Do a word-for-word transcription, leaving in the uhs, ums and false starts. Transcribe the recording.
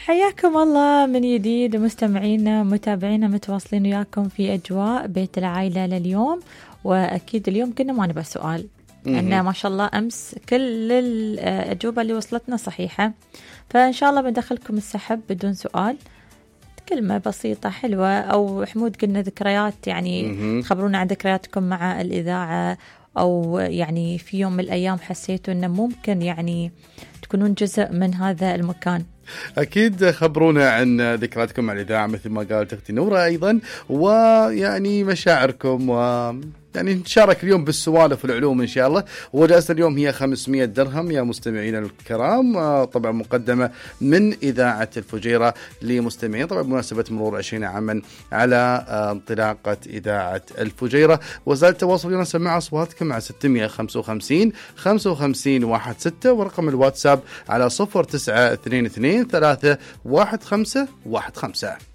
حياكم الله من جديد مستمعينا متابعينا، متواصلين وياكم في أجواء بيت العائلة لليوم. وأكيد اليوم كنا ما نبغى سؤال، أنه ما شاء الله أمس كل الأجوبة اللي وصلتنا صحيحة، فإن شاء الله بندخلكم السحب بدون سؤال. كلمة بسيطة حلوة، أو حمود قلنا ذكريات، يعني خبرونا عن ذكرياتكم مع الإذاعة، أو يعني في يوم من الأيام حسيتوا أنه ممكن يعني تكونون جزء من هذا المكان. أكيد خبرونا عن ذكرياتكم مع الإذاعة مثل ما قالت أختي نورة أيضا، ويعني مشاعركم، و يعني نشارك اليوم بالسوالف والعلوم إن شاء الله. وجائزة اليوم هي خمسمائة درهم يا مستمعين الكرام، طبعا مقدمة من إذاعة الفجيرة لمستمعين، طبعا بمناسبة مرور عشرين عاما على انطلاقة إذاعة الفجيرة. وسائل التواصل ينسى مع أصواتكم على ستمائة وخمسة وخمسين خمسة وخمسين واحد ستة، ورقم الواتساب على صفر تسعة اثنين اثنين ثلاثة واحد خمسة واحد خمسة.